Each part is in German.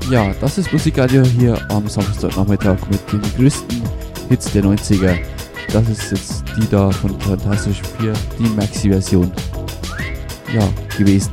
Ja, das ist Musikradio hier am Samstagnachmittag mit den größten Hits der 90er. Das ist jetzt die da von Fantastisch 4, die Maxi-Version. Ja, gewesen.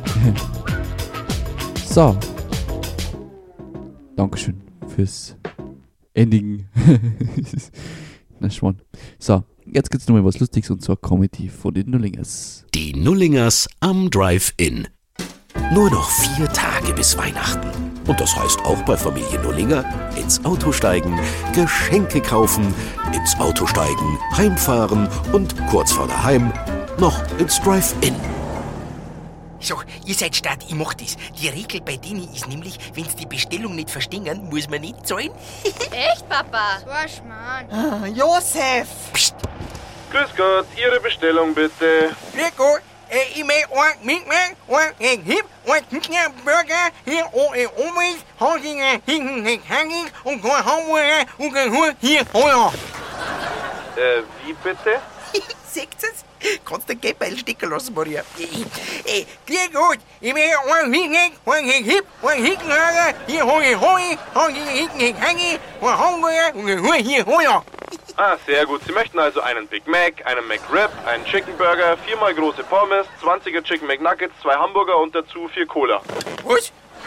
So. Dankeschön fürs Ending. Na Schwan. So, jetzt gibt's nochmal was Lustiges und zwar Comedy von den Nullingers. Die Nullingers am Drive-In. Nur noch 4 Tage bis Weihnachten. Und das heißt auch bei Familie Nullinger ins Auto steigen, Geschenke kaufen, ins Auto steigen, heimfahren und kurz vor daheim noch ins Drive-In. So, ihr seid Stadt, ich mach das. Die Regel bei denen ist nämlich, wenn sie die Bestellung nicht verstehen, muss man nicht zahlen. Echt, Papa? So ein Schmarrn. Josef! Psst, Grüß Gott, Ihre Bestellung bitte. grüß Gott. Ich möchte einen mitmachen, einen Hip, einen Burger, hier ohne Omid, Hausinger, hinten, Hanging und kein Hamburger und kein Hund, hier, Heuer. Wie bitte? Seht ihr's? Kannst du den Geldbeutel stecken lassen, Maria? Grüß Gott, ich möchte einen mitmachen, einen Hip, einen Hickenhager, hier Hoi, Hausinger, hinten, Hanging, ein Hamburger und kein Hund, hier, Heuer. Ah, sehr gut. Sie möchten also einen Big Mac, einen McRib, einen Chicken Burger, 4-mal große Pommes, 20er Chicken McNuggets, 2 Hamburger und dazu 4 Cola. Was?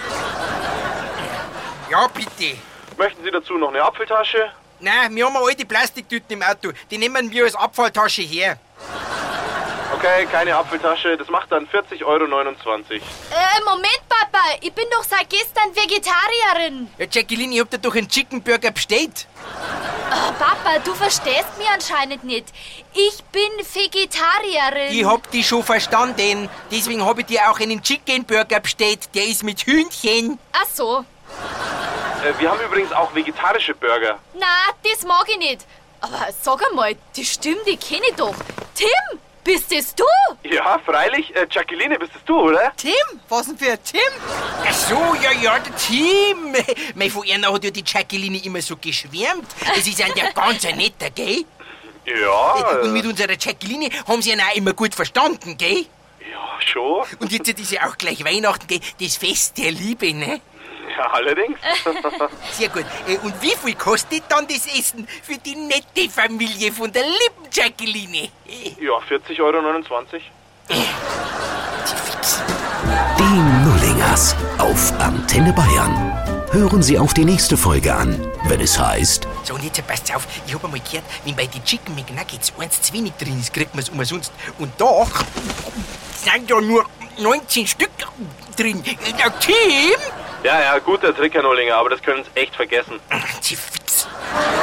Ja, bitte. Möchten Sie dazu noch eine Apfeltasche? Nein, wir haben eine alte Plastiktüten im Auto. Die nehmen wir als Abfalltasche her. Okay, keine Apfeltasche. Das macht dann 40,29 €. Moment, Papa. Ich bin doch seit gestern Vegetarierin. Ja, Jacqueline, ich hab dir doch einen Chicken Burger bestellt. Oh, Papa, du verstehst mich anscheinend nicht. Ich bin Vegetarierin. Ich hab dich schon verstanden. Deswegen hab ich dir auch einen Chicken Burger bestellt. Der ist mit Hühnchen. Ach so. Wir haben übrigens auch vegetarische Burger. Na, das mag ich nicht. Aber sag einmal, die Stimme, die kenn ich doch. Tim, bist es du? Ja, freilich. Jacqueline, bist es du, oder? Tim? Was denn für ein Tim? Ach so, ja, der Tim. Von einer hat ja die Jacqueline immer so geschwärmt. Es ist ja ganz ein netter, gell? Ja. Und mit unserer Jacqueline haben sie ihn auch immer gut verstanden, gell? Ja, schon. Und jetzt ist ja auch gleich Weihnachten, gell? Das Fest der Liebe, ne? Ja, allerdings. Sehr gut. Und wie viel kostet dann das Essen für die nette Familie von der lieben Jacqueline? Ja, 40,29 €. Die Nullingers auf Antenne Bayern. Hören Sie auch die nächste Folge an, wenn es heißt... So, und jetzt passt auf. Ich hab einmal gehört, wenn bei den Chicken McNuggets eins zu wenig drin ist, kriegt man es umsonst. Und da sind ja nur 19 Stück drin. Tim? Ja, guter Trick, Herr Nullinger, aber das können Sie echt vergessen. Sie fix.